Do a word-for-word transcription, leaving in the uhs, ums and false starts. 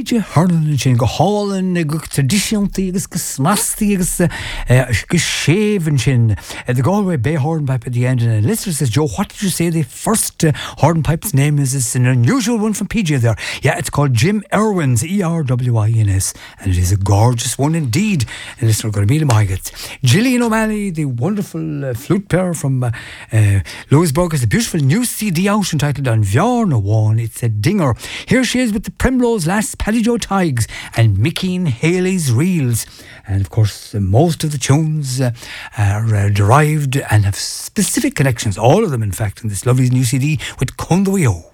Pidge Harlan sin go hálan go tradiisiúntaí agus go smastíí agus go séhan sin. The Galway Bay Hornpipe at the end, and a listener says, Joe, what did you say the first uh, hornpipe's name is? It's an unusual one from P J there. Yeah, it's called Jim Irwin's, E R W I N S, and it is a gorgeous one indeed. And listener, going to meet him, I get Gillian O'Malley, the wonderful uh, flute player from uh, uh, Lewisburg, has a beautiful new C D out entitled On Bhearna One. It's a dinger. Here she is with the Primrose Lass, Paddy Joe Tiggs, and Mickey and Haley's Reels. And of course, uh, most of the tunes uh, are uh, derived and have specific connections, all of them in fact, in this lovely new C D with Conduio.